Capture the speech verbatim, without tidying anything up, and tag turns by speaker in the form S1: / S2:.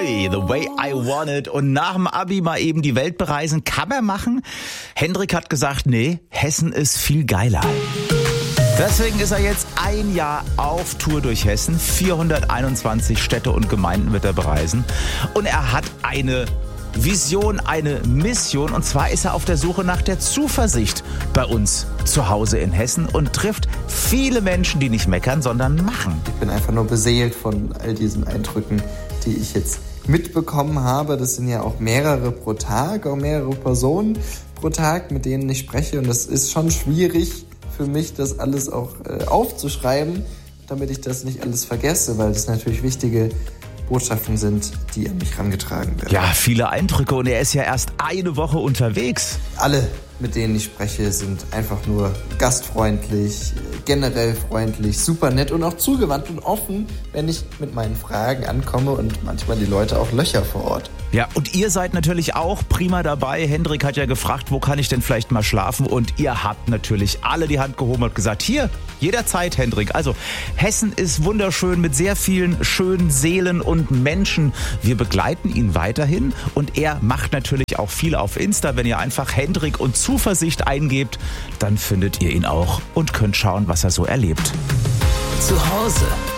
S1: Billy, The Way I Want It. Und nach dem Abi mal eben die Welt bereisen, kann man machen. Hendrik hat gesagt, nee, Hessen ist viel geiler. Deswegen ist er jetzt ein Jahr auf Tour durch Hessen. vierhunderteinundzwanzig Städte und Gemeinden wird er bereisen. Und er hat eine Vision, eine Mission. Und zwar ist er auf der Suche nach der Zuversicht bei uns zu Hause in Hessen und trifft viele Menschen, die nicht meckern, sondern machen.
S2: Ich bin einfach nur beseelt von all diesen Eindrücken, die ich jetzt mitbekommen habe. Das sind ja auch mehrere pro Tag, auch mehrere Personen pro Tag, mit denen ich spreche. Und das ist schon schwierig für mich, das alles auch äh, aufzuschreiben, damit ich das nicht alles vergesse, weil das natürlich wichtige Botschaften sind, die an mich herangetragen werden.
S1: Ja, viele Eindrücke und er ist ja erst eine Woche unterwegs.
S2: Alle, mit denen ich spreche, sind einfach nur gastfreundlich, generell freundlich, super nett und auch zugewandt und offen, wenn ich mit meinen Fragen ankomme und manchmal die Leute auch Löcher vor Ort.
S1: Ja, und ihr seid natürlich auch prima dabei. Hendrik hat ja gefragt, wo kann ich denn vielleicht mal schlafen? Und ihr habt natürlich alle die Hand gehoben und gesagt, hier, jederzeit, Hendrik. Also Hessen ist wunderschön mit sehr vielen schönen Seelen und Menschen. Wir begleiten ihn weiterhin und er macht natürlich auch viel auf Insta. Wenn ihr einfach Hendrik und Zuversicht eingebt, dann findet ihr ihn auch und könnt schauen, was er so erlebt.
S3: Zu Hause